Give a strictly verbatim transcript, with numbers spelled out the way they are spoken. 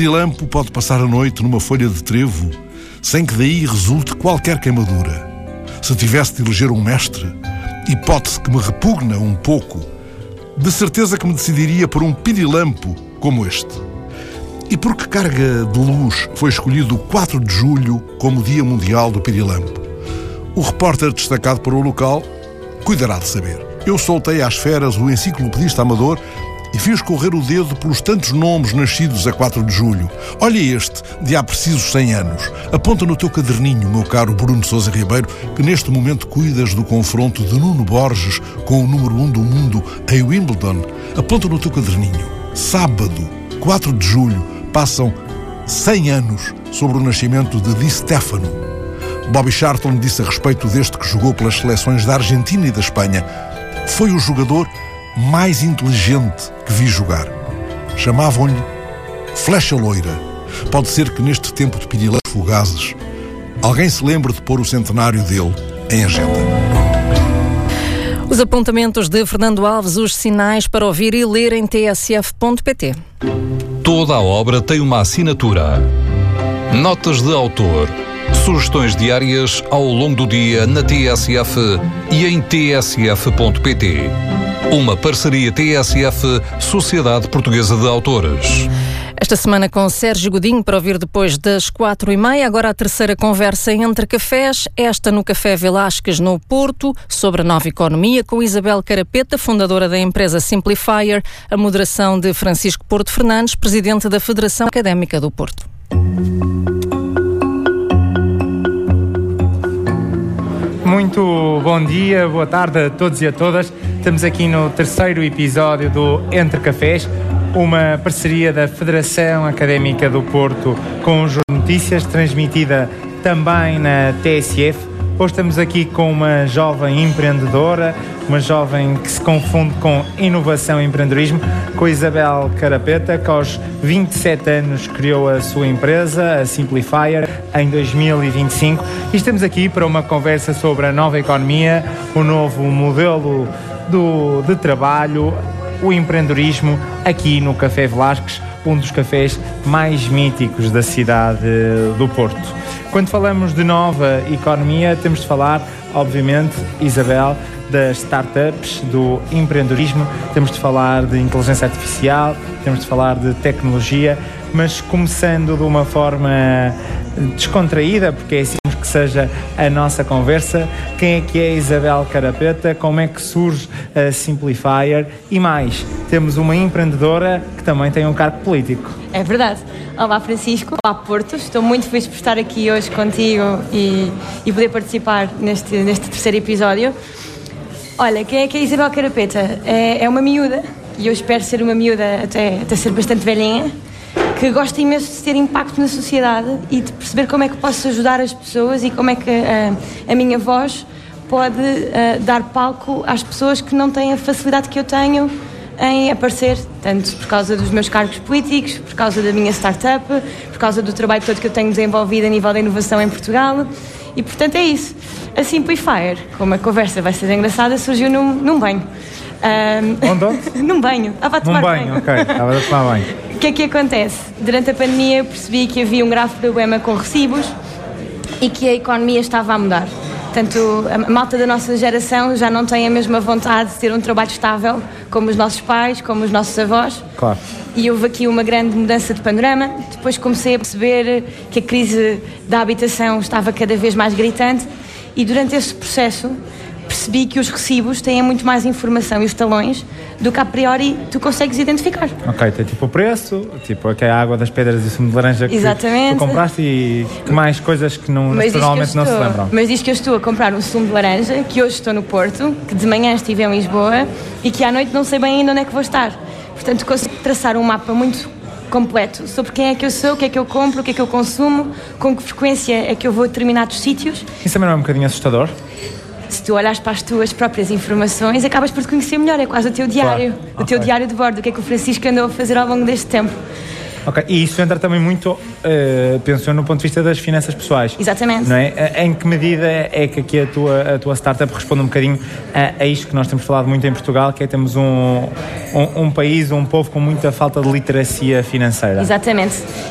pirilampo pode passar a noite numa folha de trevo sem que daí resulte qualquer queimadura. Se tivesse de eleger um mestre, hipótese que me repugna um pouco, de certeza que me decidiria por um pirilampo como este. E por que carga de luz foi escolhido o quatro de julho como Dia Mundial do Pirilampo? O repórter destacado para o local cuidará de saber. Eu soltei às feras o enciclopedista amador e fiz correr o dedo pelos tantos nomes nascidos a quatro de julho. Olha este, de há precisos cem anos. Aponta no teu caderninho, meu caro Bruno Sousa Ribeiro, que neste momento cuidas do confronto de Nuno Borges com o número um do mundo em Wimbledon. Aponta no teu caderninho. Sábado, quatro de julho, passam cem anos sobre o nascimento de Di Stefano. Bobby Charlton disse a respeito deste que jogou pelas seleções da Argentina e da Espanha: foi o jogador mais inteligente que vi jogar. Chamavam-lhe Flecha Loira. Pode ser que neste tempo de pirilampos fugazes alguém se lembre de pôr o centenário dele em agenda. Os apontamentos de Fernando Alves, os sinais para ouvir e ler em t s f ponto p t. Toda a obra tem uma assinatura. Notas de autor. Sugestões diárias ao longo do dia na T S F e em t s f ponto p t. Uma parceria T S F, Sociedade Portuguesa de Autores. Esta semana com Sérgio Godinho, para ouvir depois das quatro e meia. Agora a terceira conversa entre cafés, esta no Café Velásquez, no Porto, sobre a nova economia, com Isabel Carapeta, fundadora da empresa Simplifier, a moderação de Francisco Porto Fernandes, presidente da Federação Académica do Porto. Muito bom dia, boa tarde a todos e a todas. Estamos aqui no terceiro episódio do Entre Cafés, uma parceria da Federação Académica do Porto com o Jornal Notícias, transmitida também na T S F. Hoje estamos aqui com uma jovem empreendedora, uma jovem que se confunde com inovação e empreendedorismo, com a Isabel Carapeta, que aos vinte e sete anos criou a sua empresa, a Simplifier, em dois mil e vinte e cinco. E estamos aqui para uma conversa sobre a nova economia, o novo modelo do, de trabalho, o empreendedorismo, aqui no Café Velásquez, um dos cafés mais míticos da cidade do Porto. Quando falamos de nova economia, temos de falar, obviamente, Isabel, das startups, do empreendedorismo, temos de falar de inteligência artificial, temos de falar de tecnologia, mas começando de uma forma descontraída, porque é assim que seja a nossa conversa. Quem é que é Isabel Carapeta? Como é que surge a Simplifier? E mais, temos uma empreendedora que também tem um cargo político. É verdade. Olá Francisco, olá Porto, estou muito feliz por estar aqui hoje contigo e, e poder participar neste, neste terceiro episódio. Olha, quem é que é Isabel Carapeta? É, é uma miúda, e eu espero ser uma miúda até, até ser bastante velhinha, que gosta imenso de ter impacto na sociedade e de perceber como é que posso ajudar as pessoas e como é que a, a minha voz pode a, dar palco às pessoas que não têm a facilidade que eu tenho em aparecer, tanto por causa dos meus cargos políticos, por causa da minha startup, por causa do trabalho todo que eu tenho desenvolvido a nível da inovação em Portugal. E portanto é isso. A Simplifier, como a conversa vai ser engraçada, surgiu num, num banho. Um, Onde? Num banho. Estava a tomar Num banho, banho. ok. Estava a tomar banho. O que é que acontece? Durante a pandemia eu percebi que havia um grave problema com recibos e que a economia estava a mudar. Portanto, a malta da nossa geração já não tem a mesma vontade de ter um trabalho estável como os nossos pais, como os nossos avós. Claro. E houve aqui uma grande mudança de panorama. Depois comecei a perceber que a crise da habitação estava cada vez mais gritante e durante esse processo percebi que os recibos têm muito mais informação e os talões do que a priori tu consegues identificar. Ok, tem tipo o preço, tipo aqui a água das pedras e o sumo de laranja que Exatamente. tu compraste e que mais coisas que não, Mas naturalmente que eu estou, não se lembram. Mas diz que eu estou a comprar um sumo de laranja, que hoje estou no Porto, que de manhã estive em Lisboa e que à noite não sei bem ainda onde é que vou estar. Portanto, consigo traçar um mapa muito completo sobre quem é que eu sou, o que é que eu compro, o que é que eu consumo, com que frequência é que eu vou a determinados sítios. Isso também não é um bocadinho assustador? Se tu olhas para as tuas próprias informações, acabas por te conhecer melhor, é quase o teu diário, Claro. o teu Ok. diário de bordo, o que é que o Francisco andou a fazer ao longo deste tempo. Ok, e isso entra também muito, uh, penso eu, no ponto de vista das finanças pessoais. Exatamente. Não é? Em que medida é que aqui a tua, a tua startup responde um bocadinho a, a isto que nós temos falado muito em Portugal, que é temos um, um, um país, um povo com muita falta de literacia financeira? Exatamente.